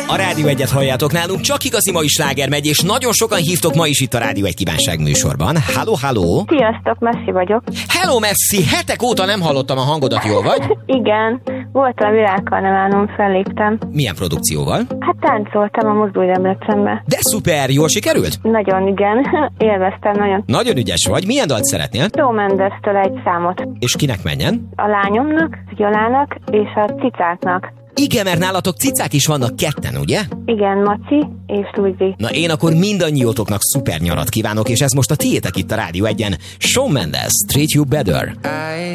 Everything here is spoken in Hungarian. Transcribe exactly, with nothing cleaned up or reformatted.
A Rádió Egyet halljátok nálunk, csak igazi mai sláger megy, és nagyon sokan hívtok ma is itt a Rádió Egy kívánság műsorban. Halló, halló! Sziasztok, Messi vagyok. Hello, Messi! Hetek óta nem hallottam a hangodat, jól vagy? Igen, volt a világkarneválon, felléptem. Milyen produkcióval? Hát táncoltam a Mozdulj Debrecenbe. De szuper, jól sikerült? Nagyon igen, élveztem nagyon. Nagyon ügyes vagy, milyen dalt szeretnél? Shawn Mendes-től egy számot. És kinek menjen? A lányomnak, Gyolának és a cicáknak. Igen, mert nálatok cicák is vannak ketten, ugye? Igen, Maci és Luizi. Na én akkor mindannyiótoknak szuper nyarat kívánok, és ez most a tiétek itt a Rádió Egyen. Shawn Mendes, Treat You Better.